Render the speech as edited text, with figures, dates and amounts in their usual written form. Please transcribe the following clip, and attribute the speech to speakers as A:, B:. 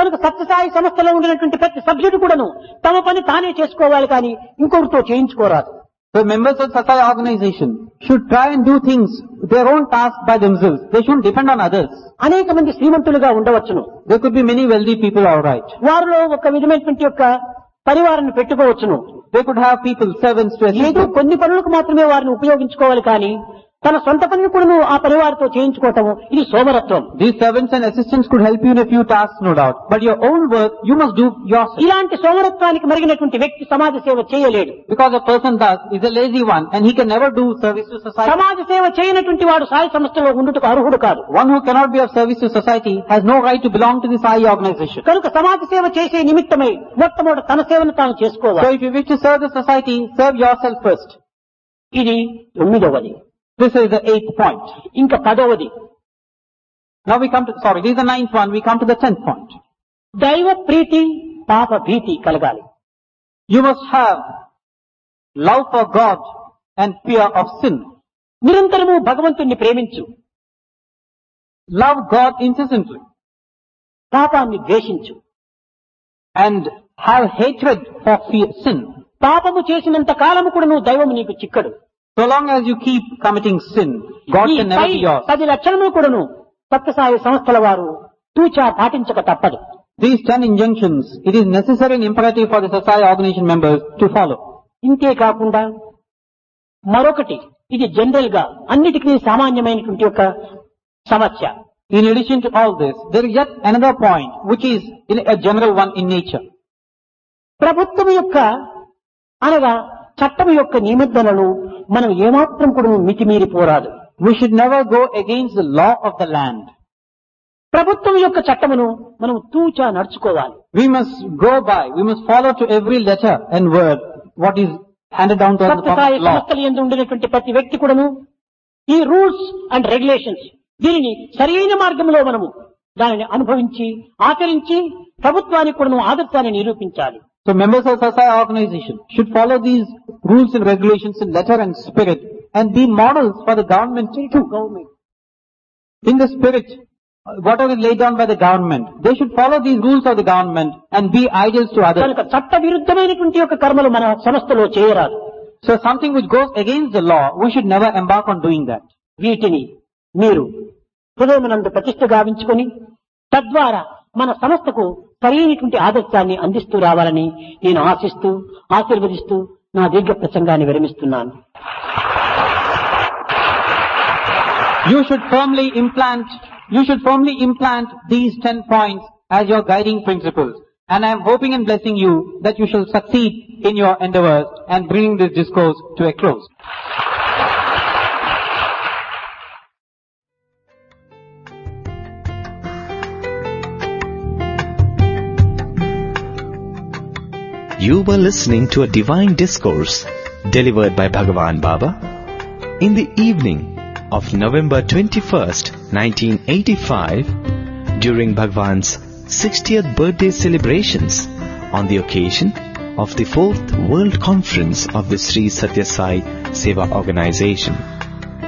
A: కనుక సత్యసాయి సంస్థలో ఉండినటువంటి ప్రతి సభ్యుడు కూడాను తమ పని తానే చేసుకోవాలి కానీ ఇంకొకరితో చేయించుకోరాదు.
B: So members of Satsai organization should try and do things, their own task by themselves. They shouldn't depend on others.
A: అనేక మంది శ్రీమంతులుగా ఉండవచ్చును.
B: There could be many wealthy people, all right.
A: వారిలో ఒక విధమైనటువంటి యొక్క పరివారాన్ని పెట్టుకోవచ్చును.
B: They could have people, servants to assist
A: ఏదో
B: them.
A: కొన్ని పనులకు మాత్రమే వారిని ఉపయోగించుకోవాలి కానీ తన సొంత పనిని కూడా ఆ పరివారితో చేయించుకోవటం ఇది సోమరత్వం.
B: These servants and assistants could help you in a few tasks, no doubt. But your own work, you must do yourself.
A: ఇలాంటి సోమరత్వానికి మరిగినటువంటి వ్యక్తి సమాజ సేవ చేయలేడు.
B: Because a person does, is a lazy one, and he can never do service to society.
A: సమాజ సేవ చేయనటువంటి వాడు సాయి సంస్థలో ఉండుటకు అర్హుడు కాదు.
B: One who cannot be of service to society has no right to belong to the Sai organization.
A: కనుక సమాజ సేవ చేసే నిమిత్తమై మొట్టమొదటి తన సేవను తాను
B: So
A: చేసుకోవాలి.
B: if you wish to serve the society, serve yourself first.
A: ఇది 9వది.
B: This is the 8th point.
A: ఇంకా 10వది.
B: Now we come to, this is the 9th one, we come to the 10th point.
A: దైవ ప్రీతి పాప భీతి కలగాలి.
B: You must have love for God and fear of sin.
A: నిరంతరము భగవంతుణ్ణి ప్రేమించు.
B: Love God incessantly
A: పాపాన్ని ద్వేషించు.
B: and have hatred for sin.
A: పాపము చేసినంత కాలము కూడా నువ్వు దైవము నీకు చిక్కడు.
B: So long as you keep committing sin, God
A: ఈ
B: can never be yours.
A: 10 లక్షణములు కూడాను సత్యసాయి సంస్థల వారు తూచా పాటించక తప్పదు.
B: These 10 injunctions, it is necessary and imperative for the society organization members to follow.
A: ఇంతే కాకుండా మరొకటి ఇది జనరల్ గా అన్నిటికీ సామాన్యమైనటువంటి ఒక సమస్య.
B: In addition to all this, there is yet another point which is a general one in nature.
A: ప్రభుత్వం యొక్క అనగా చట్టం యొక్క నిబంధనలను మనం ఏమాత్రం కూడా మితిమీరిపోరాదు.
B: We should never go against the law of the land.
A: ప్రభుత్వం యొక్క చట్టమును మనం తూచా నడుచుకోవాలి.
B: We must go by, we must follow to every letter and word what is handed down to us
A: Sathya Sai
B: from law.
A: సంస్థల యందు ఉండినటువంటి ప్రతి వ్యక్తి కూడాను ఈ రూల్స్ అండ్ రెగ్యులేషన్స్ దీనిని సరైన మార్గంలో మనము దానిని అనుభవించి ఆచరించి ప్రభుత్వానికి కూడా ఆదర్శాన్ని నిరూపించాలి.
B: So members of society organization should follow these rules and regulations in letter and spirit and be models for the government too. In the spirit, whatever is laid down by the government, they should follow these rules of the government and be ideals to others.
A: కనుక చట్ట విరుద్ధమైనటువంటి యొక్క కర్మలు మన సంస్థలో చేయరాదు.
B: So something which goes against the law, we should never embark on doing that.
A: వీటిని మీరు హృదయమునందు ప్రతిష్ఠ గావించుకొని తద్వారా మన సంస్థకు సరైనటువంటి ఆదర్శాన్ని అందిస్తూ రావాలని నేను ఆశిస్తూ ఆశీర్వదిస్తూ నా దీర్ఘ ప్రసంగాన్ని విరమిస్తున్నాను.
B: You should firmly implant these 10 points as your guiding principles. And I am hoping and blessing you that you shall succeed in your endeavors and bringing this discourse to a close.
C: You were listening to a divine discourse delivered by Bhagavan Baba in the evening of November 21st, 1985 during Bhagavan's 60th birthday celebrations on the occasion of the 4th World Conference of the Sri Satya Sai Seva Organization.